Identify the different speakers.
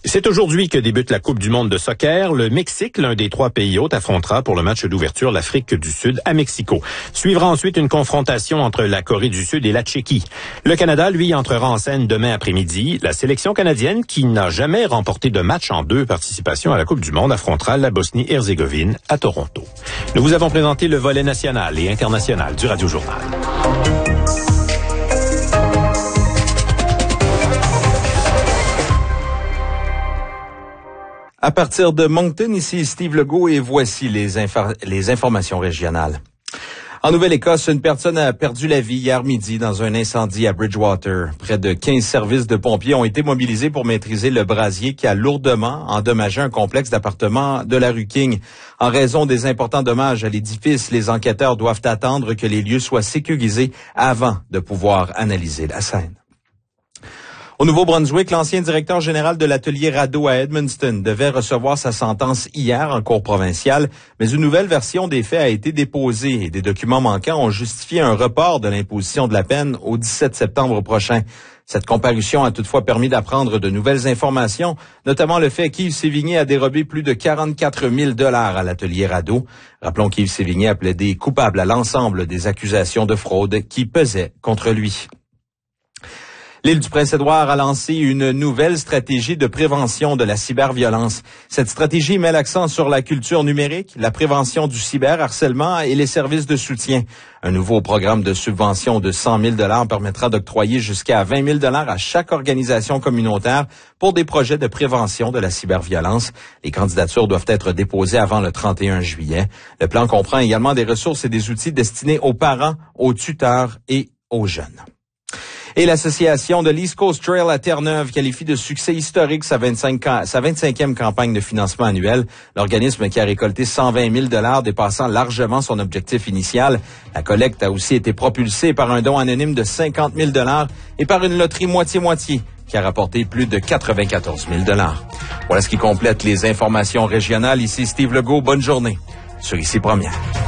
Speaker 1: C'est aujourd'hui que débute la Coupe du monde de soccer. Le Mexique, l'un des 3 pays hôtes, affrontera pour le match d'ouverture l'Afrique du Sud à Mexico. Suivra ensuite une confrontation entre la Corée du Sud et la Tchéquie. Le Canada, lui, entrera en scène demain après-midi. La sélection canadienne, qui n'a jamais remporté de match en 2 participations à la Coupe du monde, affrontera la Bosnie-Herzégovine à Toronto. Nous vous avons présenté le volet national et international du Radio Journal.
Speaker 2: À partir de Moncton, ici Steve Legault et voici les informations régionales. En Nouvelle-Écosse, une personne a perdu la vie hier midi dans un incendie à Bridgewater. Près de 15 services de pompiers ont été mobilisés pour maîtriser le brasier qui a lourdement endommagé un complexe d'appartements de la rue King. En raison des importants dommages à l'édifice, les enquêteurs doivent attendre que les lieux soient sécurisés avant de pouvoir analyser la scène. Au Nouveau-Brunswick, l'ancien directeur général de l'atelier Rado à Edmundston devait recevoir sa sentence hier en cour provinciale, mais une nouvelle version des faits a été déposée et des documents manquants ont justifié un report de l'imposition de la peine au 17 septembre prochain. Cette comparution a toutefois permis d'apprendre de nouvelles informations, notamment le fait qu'Yves Sévigné a dérobé plus de 44 000 $ à l'atelier Rado. Rappelons qu'Yves Sévigné a plaidé coupable à l'ensemble des accusations de fraude qui pesaient contre lui. L'île du Prince-Édouard a lancé une nouvelle stratégie de prévention de la cyberviolence. Cette stratégie met l'accent sur la culture numérique, la prévention du cyberharcèlement et les services de soutien. Un nouveau programme de subvention de 100 000 $ permettra d'octroyer jusqu'à 20 000 $ à chaque organisation communautaire pour des projets de prévention de la cyberviolence. Les candidatures doivent être déposées avant le 31 juillet. Le plan comprend également des ressources et des outils destinés aux parents, aux tuteurs et aux jeunes. Et l'association de l'East Coast Trail à Terre-Neuve qualifie de succès historique sa 25e campagne de financement annuel. L'organisme qui a récolté 120 000 $, dépassant largement son objectif initial. La collecte a aussi été propulsée par un don anonyme de 50 000 $ et par une loterie moitié-moitié qui a rapporté plus de 94 000 $. Voilà ce qui complète les informations régionales. Ici Steve Legault. Bonne journée sur Ici Première.